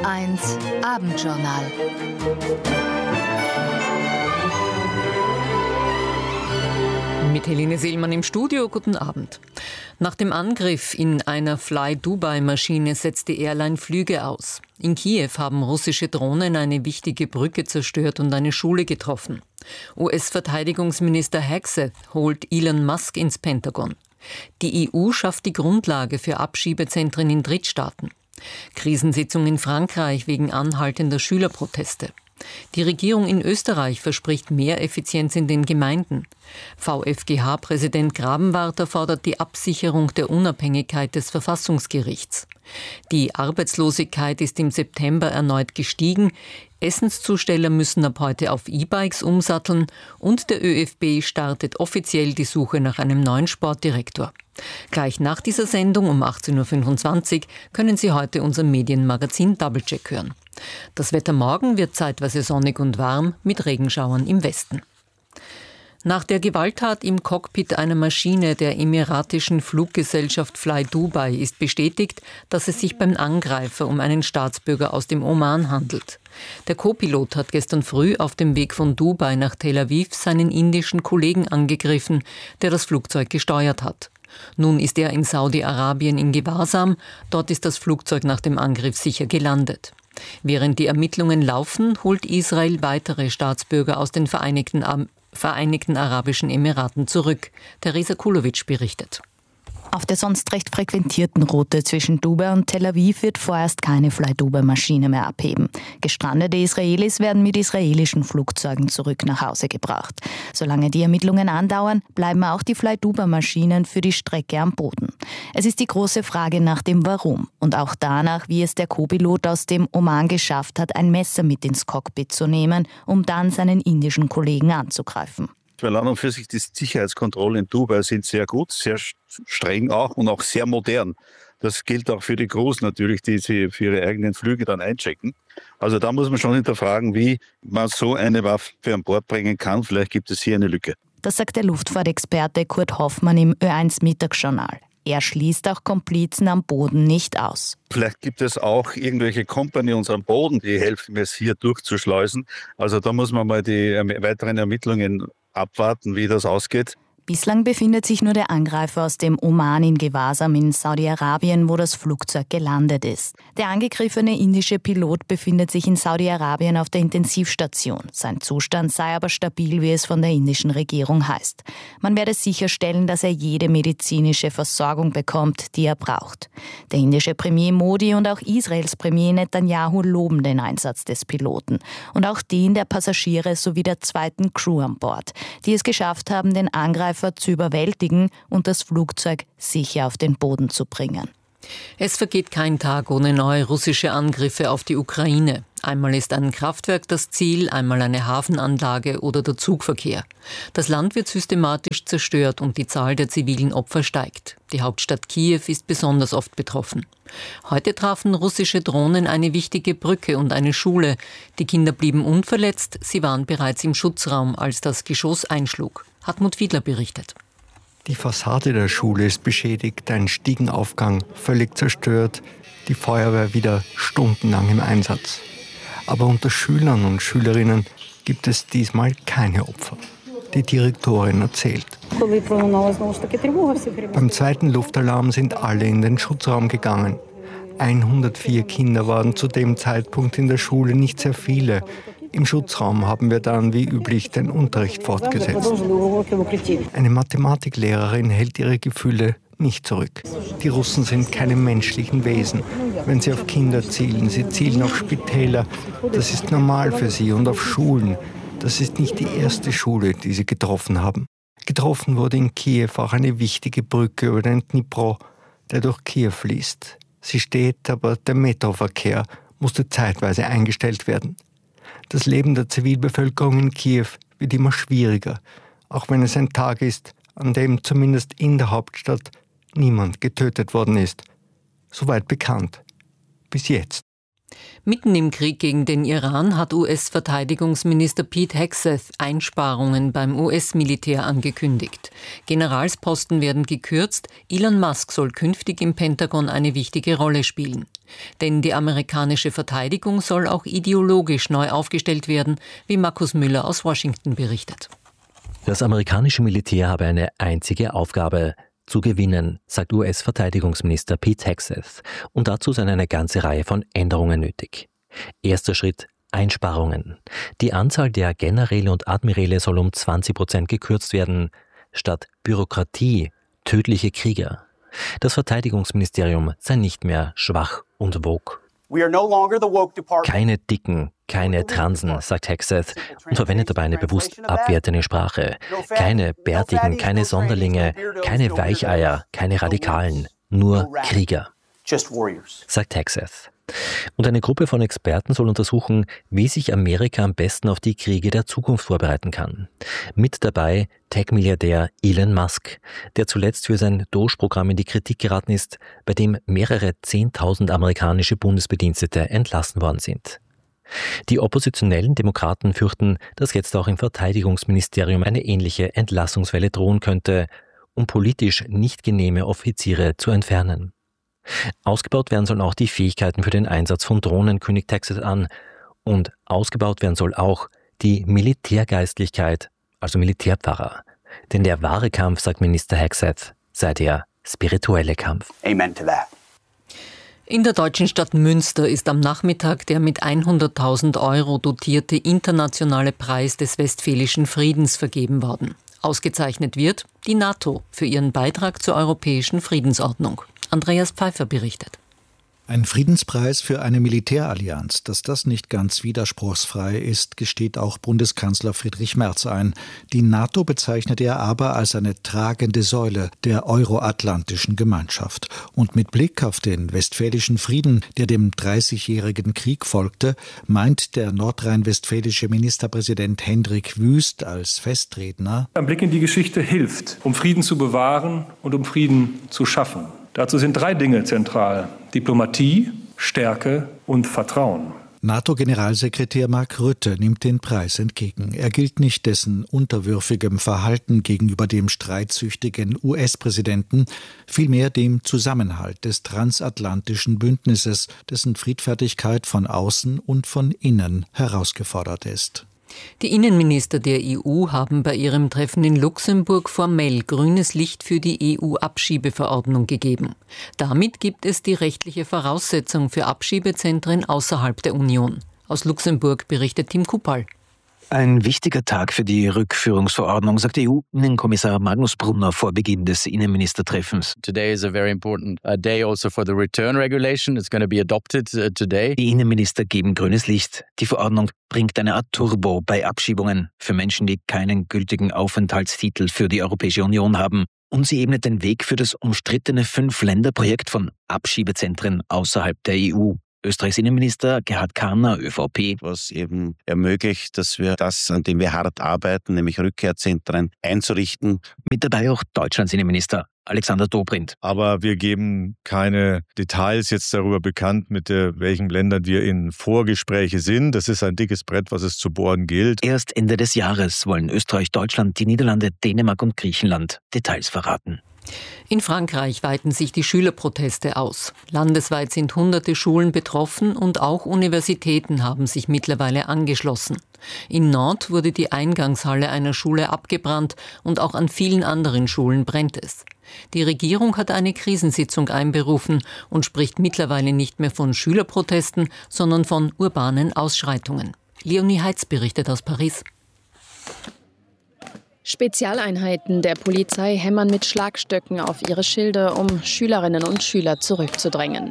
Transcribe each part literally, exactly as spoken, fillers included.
eins Abendjournal. Mit Helene Seelmann im Studio, guten Abend. Nach dem Angriff in einer Fly-Dubai-Maschine setzt die Airline Flüge aus. In Kiew haben russische Drohnen eine wichtige Brücke zerstört und eine Schule getroffen. U S-Verteidigungsminister Hegseth holt Elon Musk ins Pentagon. Die E U schafft die Grundlage für Abschiebezentren in Drittstaaten. Krisensitzung in Frankreich wegen anhaltender Schülerproteste. Die Regierung in Österreich verspricht mehr Effizienz in den Gemeinden. VfGH-Präsident Grabenwarter fordert die Absicherung der Unabhängigkeit des Verfassungsgerichts. Die Arbeitslosigkeit ist im September erneut gestiegen. Essenszusteller müssen ab heute auf E-Bikes umsatteln und der ÖFB startet offiziell die Suche nach einem neuen Sportdirektor. Gleich nach dieser Sendung um achtzehn Uhr fünfundzwanzig können Sie heute unser Medienmagazin Doublecheck hören. Das Wetter morgen wird zeitweise sonnig und warm mit Regenschauern im Westen. Nach der Gewalttat im Cockpit einer Maschine der emiratischen Fluggesellschaft Fly Dubai ist bestätigt, dass es sich beim Angreifer um einen Staatsbürger aus dem Oman handelt. Der Co-Pilot hat gestern früh auf dem Weg von Dubai nach Tel Aviv seinen indischen Kollegen angegriffen, der das Flugzeug gesteuert hat. Nun ist er in Saudi-Arabien in Gewahrsam. Dort ist das Flugzeug nach dem Angriff sicher gelandet. Während die Ermittlungen laufen, holt Israel weitere Staatsbürger aus den Vereinigten, Am- Vereinigten Arabischen Emiraten zurück. Teresa Kulowitsch berichtet. Auf der sonst recht frequentierten Route zwischen Dubai und Tel Aviv wird vorerst keine Fly-Dubai-Maschine mehr abheben. Gestrandete Israelis werden mit israelischen Flugzeugen zurück nach Hause gebracht. Solange die Ermittlungen andauern, bleiben auch die Fly-Dubai-Maschinen für die Strecke am Boden. Es ist die große Frage nach dem Warum und auch danach, wie es der Co-Pilot aus dem Oman geschafft hat, ein Messer mit ins Cockpit zu nehmen, um dann seinen indischen Kollegen anzugreifen. Weil an und für sich die Sicherheitskontrollen in Dubai sind sehr gut, sehr streng auch und auch sehr modern. Das gilt auch für die Crews natürlich, die sie für ihre eigenen Flüge dann einchecken. Also da muss man schon hinterfragen, wie man so eine Waffe an Bord bringen kann. Vielleicht gibt es hier eine Lücke. Das sagt der Luftfahrtexperte Kurt Hoffmann im Ö eins Mittagsjournal. Er schließt auch Komplizen am Boden nicht aus. Vielleicht gibt es auch irgendwelche Companions am Boden, die helfen, es hier durchzuschleusen. Also da muss man mal die weiteren Ermittlungen abwarten, wie das ausgeht. Bislang befindet sich nur der Angreifer aus dem Oman in Gewahrsam in Saudi-Arabien, wo das Flugzeug gelandet ist. Der angegriffene indische Pilot befindet sich in Saudi-Arabien auf der Intensivstation. Sein Zustand sei aber stabil, wie es von der indischen Regierung heißt. Man werde sicherstellen, dass er jede medizinische Versorgung bekommt, die er braucht. Der indische Premier Modi und auch Israels Premier Netanyahu loben den Einsatz des Piloten und auch den der Passagiere sowie der zweiten Crew an Bord, die es geschafft haben, den Angreifer zu überwältigen und das Flugzeug sicher auf den Boden zu bringen. Es vergeht kein Tag ohne neue russische Angriffe auf die Ukraine. Einmal ist ein Kraftwerk das Ziel, einmal eine Hafenanlage oder der Zugverkehr. Das Land wird systematisch zerstört und die Zahl der zivilen Opfer steigt. Die Hauptstadt Kiew ist besonders oft betroffen. Heute trafen russische Drohnen eine wichtige Brücke und eine Schule. Die Kinder blieben unverletzt, sie waren bereits im Schutzraum, als das Geschoss einschlug. Hartmut Fiedler berichtet. Die Fassade der Schule ist beschädigt, ein Stiegenaufgang völlig zerstört, die Feuerwehr wieder stundenlang im Einsatz. Aber unter Schülern und Schülerinnen gibt es diesmal keine Opfer. Die Direktorin erzählt. Beim zweiten Luftalarm sind alle in den Schutzraum gegangen. hundertvier Kinder waren zu dem Zeitpunkt in der Schule, nicht sehr viele. Im Schutzraum haben wir dann wie üblich den Unterricht fortgesetzt. Eine Mathematiklehrerin hält ihre Gefühle nicht zurück. Die Russen sind keine menschlichen Wesen. Wenn sie auf Kinder zielen, sie zielen auf Spitäler. Das ist normal für sie und auf Schulen. Das ist nicht die erste Schule, die sie getroffen haben. Getroffen wurde in Kiew auch eine wichtige Brücke über den Dnipro, der durch Kiew fließt. Sie steht, aber der Metroverkehr musste zeitweise eingestellt werden. Das Leben der Zivilbevölkerung in Kiew wird immer schwieriger, auch wenn es ein Tag ist, an dem zumindest in der Hauptstadt niemand getötet worden ist. Soweit bekannt. Bis jetzt. Mitten im Krieg gegen den Iran hat U S-Verteidigungsminister Pete Hegseth Einsparungen beim U S-Militär angekündigt. Generalsposten werden gekürzt, Elon Musk soll künftig im Pentagon eine wichtige Rolle spielen. Denn die amerikanische Verteidigung soll auch ideologisch neu aufgestellt werden, wie Markus Müller aus Washington berichtet. Das amerikanische Militär habe eine einzige Aufgabe: zu gewinnen, sagt U S-Verteidigungsminister Pete Hegseth. Und dazu sind eine ganze Reihe von Änderungen nötig. Erster Schritt: Einsparungen. Die Anzahl der Generäle und Admiräle soll um zwanzig Prozent gekürzt werden. Statt Bürokratie tödliche Krieger. Das Verteidigungsministerium sei nicht mehr schwach und woke. Keine Dicken, keine Transen, sagt Hegseth und verwendet dabei eine bewusst abwertende Sprache. Keine Bärtigen, keine Sonderlinge, keine Weicheier, keine Radikalen, nur Krieger, sagt Hegseth. Und eine Gruppe von Experten soll untersuchen, wie sich Amerika am besten auf die Kriege der Zukunft vorbereiten kann. Mit dabei Tech-Milliardär Elon Musk, der zuletzt für sein Doge-Programm in die Kritik geraten ist, bei dem mehrere Zehntausend amerikanische Bundesbedienstete entlassen worden sind. Die oppositionellen Demokraten fürchten, dass jetzt auch im Verteidigungsministerium eine ähnliche Entlassungswelle drohen könnte, um politisch nicht genehme Offiziere zu entfernen. Ausgebaut werden sollen auch die Fähigkeiten für den Einsatz von Drohnen, kündigt Hegseth an. Und ausgebaut werden soll auch die Militärgeistlichkeit, also Militärpfarrer. Denn der wahre Kampf, sagt Minister Hegseth, sei der spirituelle Kampf. Amen to that. In der deutschen Stadt Münster ist am Nachmittag der mit hunderttausend Euro dotierte internationale Preis des Westfälischen Friedens vergeben worden. Ausgezeichnet wird die NATO für ihren Beitrag zur europäischen Friedensordnung. Andreas Pfeiffer berichtet. Ein Friedenspreis für eine Militärallianz. Dass das nicht ganz widerspruchsfrei ist, gesteht auch Bundeskanzler Friedrich Merz ein. Die NATO bezeichnet er aber als eine tragende Säule der euroatlantischen Gemeinschaft. Und mit Blick auf den Westfälischen Frieden, der dem dreißigjährigen Krieg folgte, meint der nordrhein-westfälische Ministerpräsident Hendrik Wüst als Festredner: Ein Blick in die Geschichte hilft, um Frieden zu bewahren und um Frieden zu schaffen. Dazu sind drei Dinge zentral: Diplomatie, Stärke und Vertrauen. NATO-Generalsekretär Mark Rutte nimmt den Preis entgegen. Er gilt nicht dessen unterwürfigem Verhalten gegenüber dem streitsüchtigen U S-Präsidenten, vielmehr dem Zusammenhalt des transatlantischen Bündnisses, dessen Friedfertigkeit von außen und von innen herausgefordert ist. Die Innenminister der E U haben bei ihrem Treffen in Luxemburg formell grünes Licht für die E U-Abschiebeverordnung gegeben. Damit gibt es die rechtliche Voraussetzung für Abschiebezentren außerhalb der Union. Aus Luxemburg berichtet Tim Kuppal. Ein wichtiger Tag für die Rückführungsverordnung, sagt E U-Innenkommissar Magnus Brunner vor Beginn des Innenministertreffens. Today is a very important day also for the return regulation. It's going to be adopted today. Die Innenminister geben grünes Licht. Die Verordnung bringt eine Art Turbo bei Abschiebungen für Menschen, die keinen gültigen Aufenthaltstitel für die Europäische Union haben. Und sie ebnet den Weg für das umstrittene Fünf-Länder-Projekt von Abschiebezentren außerhalb der E U. Österreichs Innenminister Gerhard Karner, ÖVP. Was eben ermöglicht, dass wir das, an dem wir hart arbeiten, nämlich Rückkehrzentren einzurichten. Mit dabei auch Deutschlands Innenminister Alexander Dobrindt. Aber wir geben keine Details jetzt darüber bekannt, mit welchen Ländern wir in Vorgespräche sind. Das ist ein dickes Brett, was es zu bohren gilt. Erst Ende des Jahres wollen Österreich, Deutschland, die Niederlande, Dänemark und Griechenland Details verraten. In Frankreich weiten sich die Schülerproteste aus. Landesweit sind hunderte Schulen betroffen und auch Universitäten haben sich mittlerweile angeschlossen. In Nantes wurde die Eingangshalle einer Schule abgebrannt und auch an vielen anderen Schulen brennt es. Die Regierung hat eine Krisensitzung einberufen und spricht mittlerweile nicht mehr von Schülerprotesten, sondern von urbanen Ausschreitungen. Leonie Heitz berichtet aus Paris. Spezialeinheiten der Polizei hämmern mit Schlagstöcken auf ihre Schilde, um Schülerinnen und Schüler zurückzudrängen.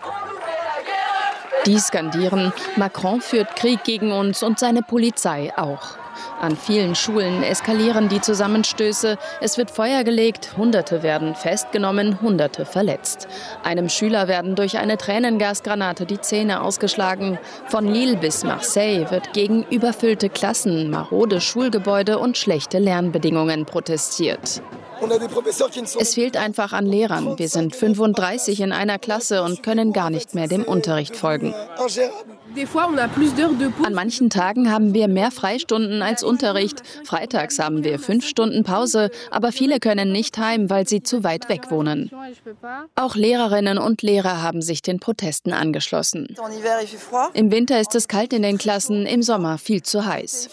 Die skandieren: Macron führt Krieg gegen uns und seine Polizei auch. An vielen Schulen eskalieren die Zusammenstöße. Es wird Feuer gelegt, Hunderte werden festgenommen, Hunderte verletzt. Einem Schüler werden durch eine Tränengasgranate die Zähne ausgeschlagen. Von Lille bis Marseille wird gegen überfüllte Klassen, marode Schulgebäude und schlechte Lernbedingungen protestiert. Es fehlt einfach an Lehrern. Wir sind fünfunddreißig in einer Klasse und können gar nicht mehr dem Unterricht folgen. An manchen Tagen haben wir mehr Freistunden als Unterricht. Freitags haben wir fünf Stunden Pause, aber viele können nicht heim, weil sie zu weit weg wohnen. Auch Lehrerinnen und Lehrer haben sich den Protesten angeschlossen. Im Winter ist es kalt in den Klassen, im Sommer viel zu heiß.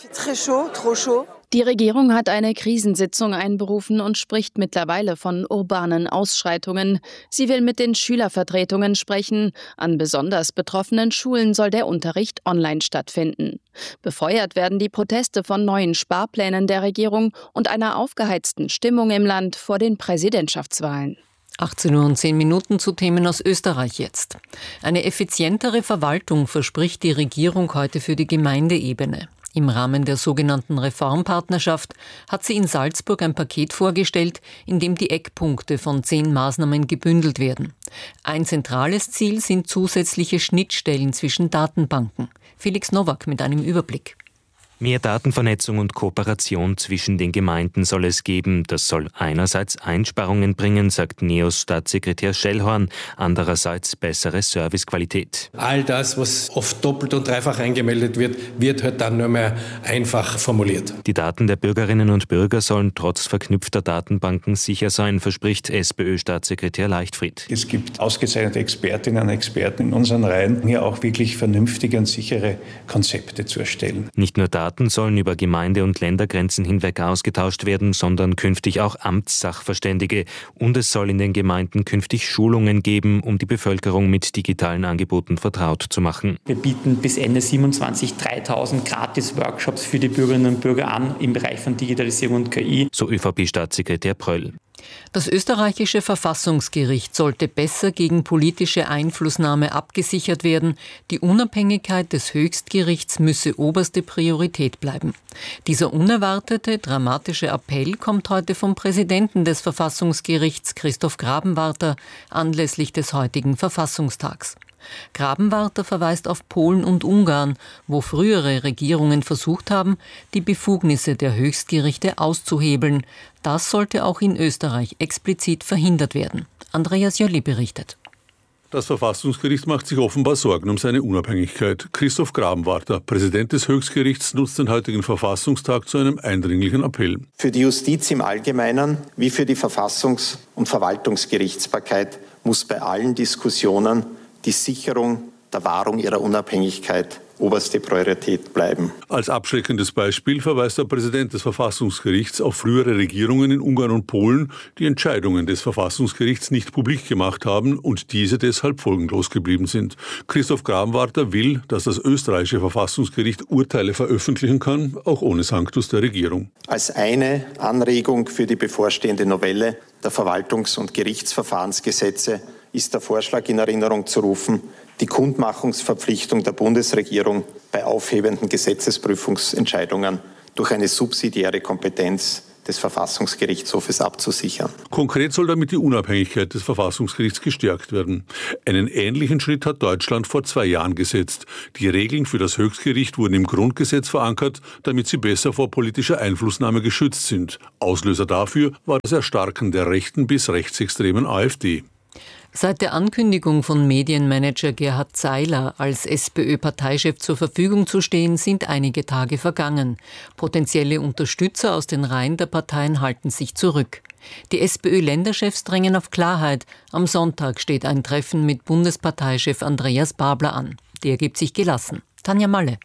Die Regierung hat eine Krisensitzung einberufen und spricht mittlerweile von urbanen Ausschreitungen. Sie will mit den Schülervertretungen sprechen. An besonders betroffenen Schulen soll der Unterricht online stattfinden. Befeuert werden die Proteste von neuen Sparplänen der Regierung und einer aufgeheizten Stimmung im Land vor den Präsidentschaftswahlen. achtzehn Uhr und zehn Minuten zu Themen aus Österreich jetzt. Eine effizientere Verwaltung verspricht die Regierung heute für die Gemeindeebene. Im Rahmen der sogenannten Reformpartnerschaft hat sie in Salzburg ein Paket vorgestellt, in dem die Eckpunkte von zehn Maßnahmen gebündelt werden. Ein zentrales Ziel sind zusätzliche Schnittstellen zwischen Datenbanken. Felix Nowak mit einem Überblick. Mehr Datenvernetzung und Kooperation zwischen den Gemeinden soll es geben. Das soll einerseits Einsparungen bringen, sagt N E O S-Staatssekretär Schellhorn, andererseits bessere Servicequalität. All das, was oft doppelt und dreifach eingemeldet wird, wird halt dann nur mehr einfach formuliert. Die Daten der Bürgerinnen und Bürger sollen trotz verknüpfter Datenbanken sicher sein, verspricht SPÖ-Staatssekretär Leichtfried. Es gibt ausgezeichnete Expertinnen und Experten in unseren Reihen, hier auch wirklich vernünftige und sichere Konzepte zu erstellen. Nicht nur Daten sollen über Gemeinde- und Ländergrenzen hinweg ausgetauscht werden, sondern künftig auch Amtssachverständige. Und es soll in den Gemeinden künftig Schulungen geben, um die Bevölkerung mit digitalen Angeboten vertraut zu machen. Wir bieten bis Ende siebenundzwanzig dreitausend Gratis-Workshops für die Bürgerinnen und Bürger an im Bereich von Digitalisierung und K I. So ÖVP-Staatssekretär Pröll. Das österreichische Verfassungsgericht sollte besser gegen politische Einflussnahme abgesichert werden. Die Unabhängigkeit des Höchstgerichts müsse oberste Priorität bleiben. Dieser unerwartete, dramatische Appell kommt heute vom Präsidenten des Verfassungsgerichts, Christoph Grabenwarter, anlässlich des heutigen Verfassungstags. Grabenwarter verweist auf Polen und Ungarn, wo frühere Regierungen versucht haben, die Befugnisse der Höchstgerichte auszuhebeln. Das sollte auch in Österreich explizit verhindert werden. Andreas Jolli berichtet. Das Verfassungsgericht macht sich offenbar Sorgen um seine Unabhängigkeit. Christoph Grabenwarter, Präsident des Höchstgerichts, nutzt den heutigen Verfassungstag zu einem eindringlichen Appell. Für die Justiz im Allgemeinen wie für die Verfassungs- und Verwaltungsgerichtsbarkeit muss bei allen Diskussionen die Sicherung der Wahrung ihrer Unabhängigkeit oberste Priorität bleiben. Als abschreckendes Beispiel verweist der Präsident des Verfassungsgerichts auf frühere Regierungen in Ungarn und Polen, die Entscheidungen des Verfassungsgerichts nicht publik gemacht haben und diese deshalb folgenlos geblieben sind. Christoph Grabenwarter will, dass das österreichische Verfassungsgericht Urteile veröffentlichen kann, auch ohne Sanctus der Regierung. Als eine Anregung für die bevorstehende Novelle der Verwaltungs- und Gerichtsverfahrensgesetze ist der Vorschlag in Erinnerung zu rufen, die Kundmachungsverpflichtung der Bundesregierung bei aufhebenden Gesetzesprüfungsentscheidungen durch eine subsidiäre Kompetenz des Verfassungsgerichtshofes abzusichern. Konkret soll damit die Unabhängigkeit des Verfassungsgerichts gestärkt werden. Einen ähnlichen Schritt hat Deutschland vor zwei Jahren gesetzt. Die Regeln für das Höchstgericht wurden im Grundgesetz verankert, damit sie besser vor politischer Einflussnahme geschützt sind. Auslöser dafür war das Erstarken der rechten bis rechtsextremen AfD. Seit der Ankündigung von Medienmanager Gerhard Zeiler, als SPÖ-Parteichef zur Verfügung zu stehen, sind einige Tage vergangen. Potenzielle Unterstützer aus den Reihen der Parteien halten sich zurück. Die SPÖ-Länderchefs drängen auf Klarheit. Am Sonntag steht ein Treffen mit Bundesparteichef Andreas Babler an. Der gibt sich gelassen. Tanja Malle.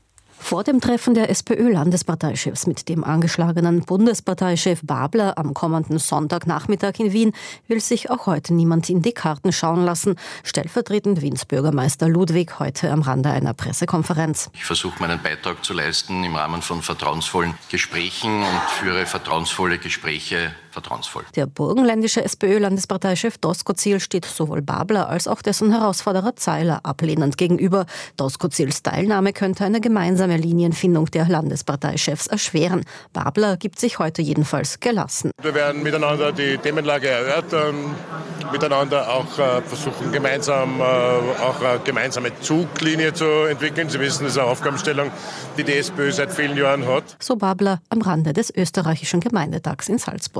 Vor dem Treffen der SPÖ-Landesparteichefs mit dem angeschlagenen Bundesparteichef Babler am kommenden Sonntagnachmittag in Wien will sich auch heute niemand in die Karten schauen lassen. Stellvertretend Wiens Bürgermeister Ludwig heute am Rande einer Pressekonferenz. Ich versuche meinen Beitrag zu leisten im Rahmen von vertrauensvollen Gesprächen und führe vertrauensvolle Gespräche vertrauensvoll. Der burgenländische SPÖ-Landesparteichef Doskozil steht sowohl Babler als auch dessen Herausforderer Zeiler ablehnend gegenüber. Doskozils Teilnahme könnte eine gemeinsame Linienfindung der Landesparteichefs erschweren. Babler gibt sich heute jedenfalls gelassen. Wir werden miteinander die Themenlage erörtern, miteinander auch äh, versuchen, gemeinsam äh, auch eine gemeinsame Zuglinie zu entwickeln. Sie wissen, das ist eine Aufgabenstellung, die die SPÖ seit vielen Jahren hat. So Babler am Rande des österreichischen Gemeindetags in Salzburg.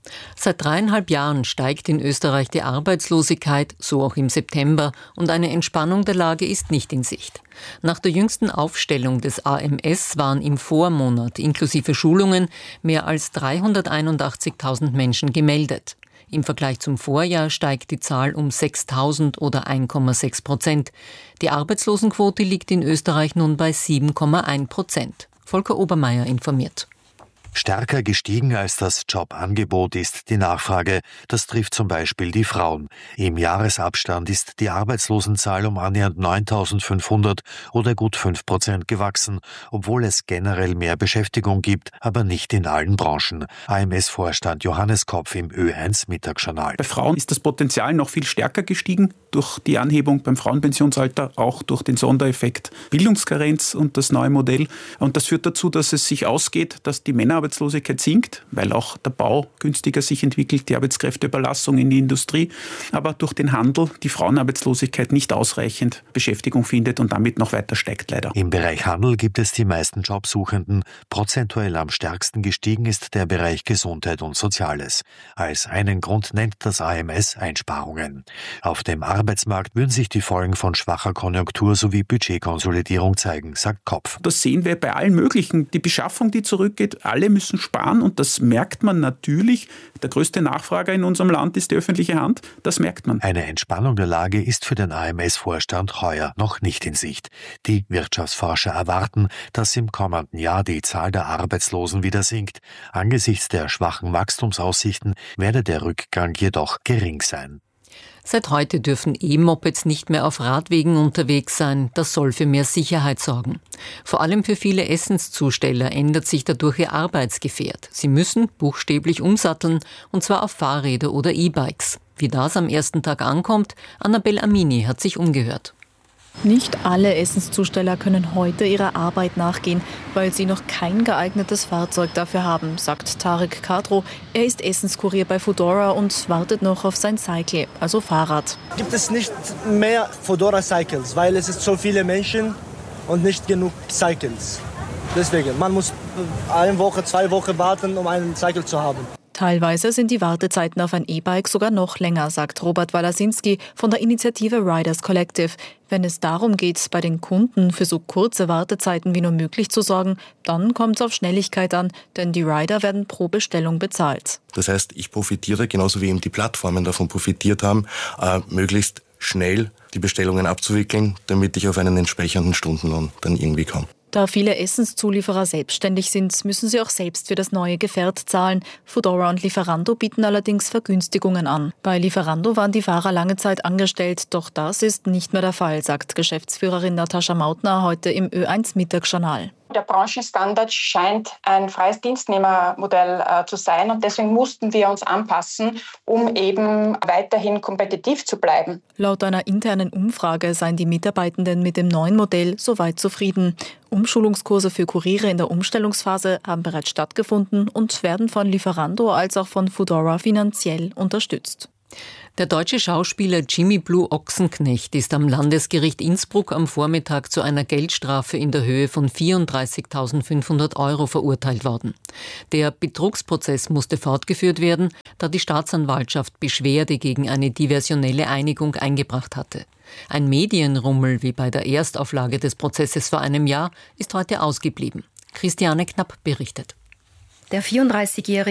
Seit dreieinhalb Jahren steigt in Österreich die Arbeitslosigkeit, so auch im September, und eine Entspannung der Lage ist nicht in Sicht. Nach der jüngsten Aufstellung des A M S waren im Vormonat inklusive Schulungen mehr als dreihunderteinundachtzigtausend Menschen gemeldet. Im Vergleich zum Vorjahr steigt die Zahl um sechstausend oder eins Komma sechs Prozent. Die Arbeitslosenquote liegt in Österreich nun bei sieben Komma eins Prozent. Volker Obermeier informiert. Stärker gestiegen als das Jobangebot ist die Nachfrage. Das trifft zum Beispiel die Frauen. Im Jahresabstand ist die Arbeitslosenzahl um annähernd neuntausendfünfhundert oder gut fünf Prozent gewachsen, obwohl es generell mehr Beschäftigung gibt, aber nicht in allen Branchen. A M S-Vorstand Johannes Kopf im Ö eins Mittagsjournal. Bei Frauen ist das Potenzial noch viel stärker gestiegen durch die Anhebung beim Frauenpensionsalter, auch durch den Sondereffekt Bildungskarenz und das neue Modell. Und das führt dazu, dass es sich ausgeht, dass die Männerarbeitslosigkeit sinkt, weil auch der Bau günstiger sich entwickelt, die Arbeitskräfteüberlassung in die Industrie, aber durch den Handel die Frauenarbeitslosigkeit nicht ausreichend Beschäftigung findet und damit noch weiter steigt leider. Im Bereich Handel gibt es die meisten Jobsuchenden. Prozentuell am stärksten gestiegen ist der Bereich Gesundheit und Soziales. Als einen Grund nennt das A M S Einsparungen. Auf dem Arbeitsmarkt würden sich die Folgen von schwacher Konjunktur sowie Budgetkonsolidierung zeigen, sagt Kopf. Das sehen wir bei allen möglichen. Die Beschaffung, die zurückgeht, alle müssen sparen und das merkt man natürlich. Der größte Nachfrager in unserem Land ist die öffentliche Hand. Das merkt man. Eine Entspannung der Lage ist für den A M S-Vorstand heuer noch nicht in Sicht. Die Wirtschaftsforscher erwarten, dass im kommenden Jahr die Zahl der Arbeitslosen wieder sinkt. Angesichts der schwachen Wachstumsaussichten werde der Rückgang jedoch gering sein. Seit heute dürfen E-Mopeds nicht mehr auf Radwegen unterwegs sein. Das soll für mehr Sicherheit sorgen. Vor allem für viele Essenszusteller ändert sich dadurch ihr Arbeitsgefährt. Sie müssen buchstäblich umsatteln, und zwar auf Fahrräder oder E-Bikes. Wie das am ersten Tag ankommt, Annabel Amini hat sich umgehört. Nicht alle Essenszusteller können heute ihrer Arbeit nachgehen, weil sie noch kein geeignetes Fahrzeug dafür haben, sagt Tarek Kadro. Er ist Essenskurier bei Foodora und wartet noch auf sein Cycle, also Fahrrad. Gibt es nicht mehr Foodora Cycles, weil es ist so viele Menschen und nicht genug Cycles. Deswegen, man muss eine Woche, zwei Wochen warten, um einen Cycle zu haben. Teilweise sind die Wartezeiten auf ein E-Bike sogar noch länger, sagt Robert Walasinski von der Initiative Riders Collective. Wenn es darum geht, bei den Kunden für so kurze Wartezeiten wie nur möglich zu sorgen, dann kommt es auf Schnelligkeit an, denn die Rider werden pro Bestellung bezahlt. Das heißt, ich profitiere, genauso wie eben die Plattformen davon profitiert haben, äh, möglichst schnell die Bestellungen abzuwickeln, damit ich auf einen entsprechenden Stundenlohn dann irgendwie komme. Da viele Essenszulieferer selbstständig sind, müssen sie auch selbst für das neue Gefährt zahlen. Foodora und Lieferando bieten allerdings Vergünstigungen an. Bei Lieferando waren die Fahrer lange Zeit angestellt, doch das ist nicht mehr der Fall, sagt Geschäftsführerin Natascha Mautner heute im Ö eins Mittagsjournal. Der Branchenstandard scheint ein freies Dienstnehmermodell äh, zu sein und deswegen mussten wir uns anpassen, um eben weiterhin kompetitiv zu bleiben. Laut einer internen Umfrage seien die Mitarbeitenden mit dem neuen Modell soweit zufrieden. Umschulungskurse für Kuriere in der Umstellungsphase haben bereits stattgefunden und werden von Lieferando als auch von Foodora finanziell unterstützt. Der deutsche Schauspieler Jimmy Blue Ochsenknecht ist am Landesgericht Innsbruck am Vormittag zu einer Geldstrafe in der Höhe von vierunddreißigtausendfünfhundert Euro verurteilt worden. Der Betrugsprozess musste fortgeführt werden, da die Staatsanwaltschaft Beschwerde gegen eine diversionelle Einigung eingebracht hatte. Ein Medienrummel wie bei der Erstauflage des Prozesses vor einem Jahr ist heute ausgeblieben. Christiane Knapp berichtet. Der vierunddreißigjährige